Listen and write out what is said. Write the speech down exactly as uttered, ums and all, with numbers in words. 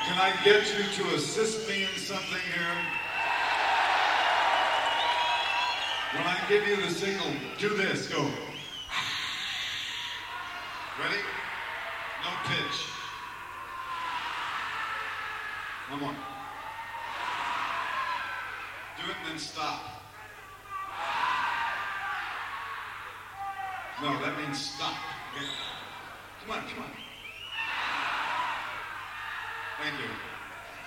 Can I get you to assist me in something here? When I give you the signal, do this, go. Ready? No pitch. One more. Do it and then stop. No, that means stop. Okay. Come on, come on. Thank you.